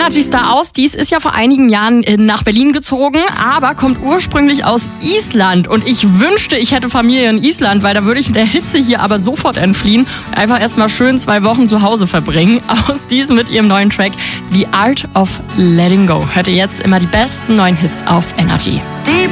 Energy Star aus. Dies ist ja vor einigen Jahren nach Berlin gezogen, aber kommt ursprünglich aus Island. Und ich wünschte, ich hätte Familie in Island, weil da würde ich der Hitze hier aber sofort entfliehen und einfach erstmal schön 2 Wochen zu Hause verbringen. Aus diesem mit ihrem neuen Track The Art of Letting Go. Hört ihr jetzt immer die besten neuen Hits auf Energy.